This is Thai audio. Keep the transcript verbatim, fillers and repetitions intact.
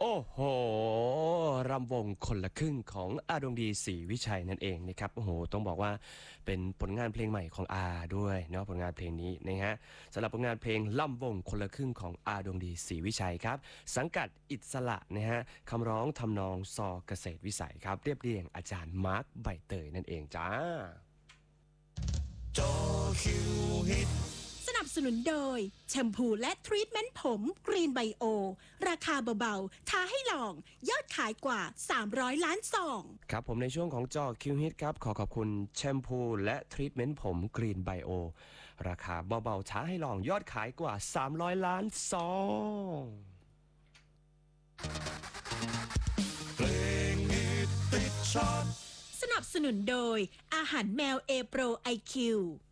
โอ้โหรำวงคนละครึ่งของอาดวงดีศรีวิชัยนั่นเองนะครับโอ้โหต้องบอกว่าเป็นผลงานเพลงใหม่ของอาด้วยเนาะผลงานเพลงนี้นะฮะสำหรับผลงานเพลงล่ำวงคนละครึ่งของอาดวงดีศรีวิชัยครับสังกัดอิสระนะฮะคำร้องทำนองซอเกษตรวิสัยครับเรียบเรียงอาจารย์มาร์คใบเตยนั่นเองจ้าจอคิวฮิตสนับสนุนโดยแชมพูและทรีทเมนต์ผมกรีนไบโอราคาเบาๆท้าให้ลองยอดขายกว่าสามร้อยล้านซองครับผมในช่วงของจอคิวฮิตครับขอขอบคุณแชมพูและทรีทเมนต์ผมกรีนไบโอราคาเบาๆท้าให้ลองยอดขายกว่าสามร้อยล้านซองเพลงฮิตติดชาร์ตสนับสนุนโดยอาหารแมวเอโปรไอคิว